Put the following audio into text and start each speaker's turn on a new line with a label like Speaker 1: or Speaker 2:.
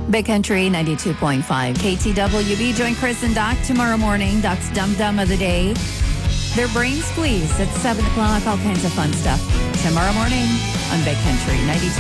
Speaker 1: Big Country 92.5 KTWB. Join Chris and Doc tomorrow morning. Doc's Dum Dum of the Day. Their brain squeeze at 7 o'clock. All kinds of fun stuff tomorrow morning on Big Country 92.